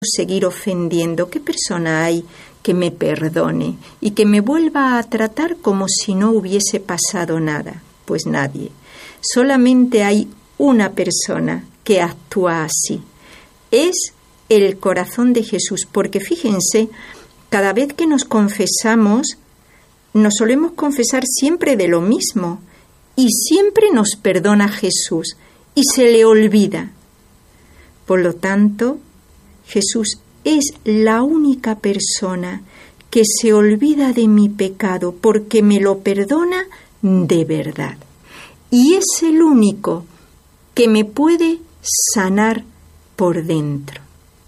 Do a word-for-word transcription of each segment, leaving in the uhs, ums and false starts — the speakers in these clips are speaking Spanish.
seguir ofendiendo. ¿Qué persona hay que me perdone y que me vuelva a tratar como si no hubiese pasado nada? Pues nadie. Solamente hay una persona que actúa así. Es el corazón de Jesús, porque fíjense, cada vez que nos confesamos, nos solemos confesar siempre de lo mismo y siempre nos perdona Jesús y se le olvida. Por lo tanto, Jesús es la única persona que se olvida de mi pecado porque me lo perdona de verdad. Y es el único que me puede sanar por dentro.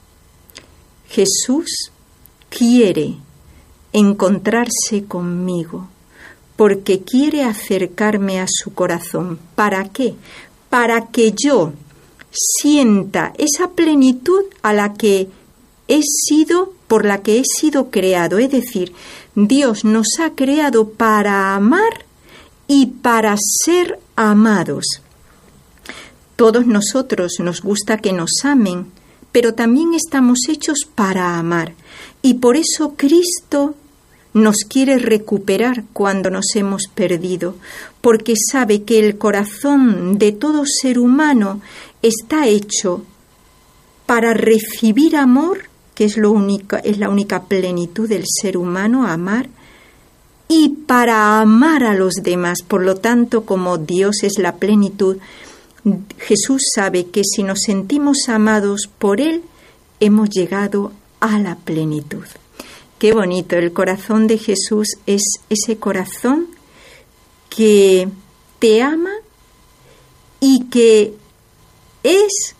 Jesús quiere encontrarse conmigo porque quiere acercarme a su corazón. ¿Para qué? Para que yo sienta esa plenitud a la que he sido, por la que he sido creado. Es decir, Dios nos ha creado para amar y para ser amados. Todos nosotros nos gusta que nos amen, pero también estamos hechos para amar. Y por eso Cristo nos quiere recuperar cuando nos hemos perdido, porque sabe que el corazón de todo ser humano está hecho para recibir amor, que es, lo único, es la única plenitud del ser humano, amar, y para amar a los demás. Por lo tanto, como Dios es la plenitud, Jesús sabe que si nos sentimos amados por Él, hemos llegado a la plenitud. Qué bonito, el corazón de Jesús es ese corazón que te ama y que es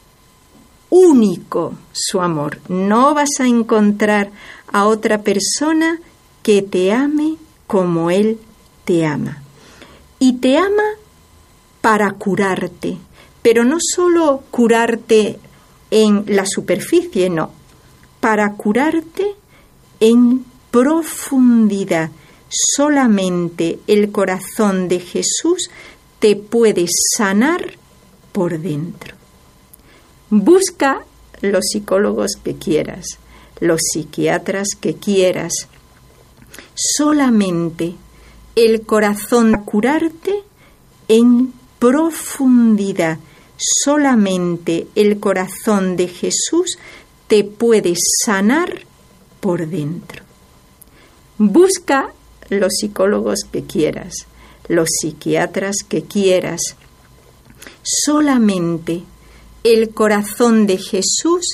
único su amor. No vas a encontrar a otra persona que te ame como Él te ama. Y te ama para curarte, pero no solo curarte en la superficie, no, para curarte en profundidad. Solamente el corazón de Jesús te puede sanar por dentro. Busca los psicólogos que quieras, los psiquiatras que quieras. Solamente el corazón va a curarte en profundidad. Solamente el corazón de Jesús te puede sanar por dentro. Busca los psicólogos que quieras, los psiquiatras que quieras. Solamente el corazón de Jesús